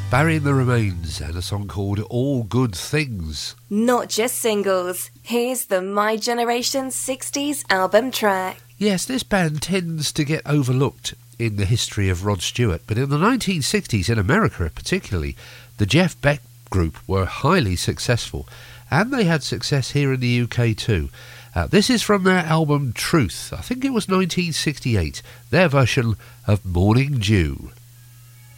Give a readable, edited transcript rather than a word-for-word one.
Barry and the Remains and a song called All Good Things. Not just singles. Here's the My Generation 60s album track. Yes, this band tends to get overlooked in the history of Rod Stewart, but in the 1960s, in America particularly, the Jeff Beck Group were highly successful, and they had success here in the UK too. This is from their album Truth. I think it was 1968, their version of Morning Dew.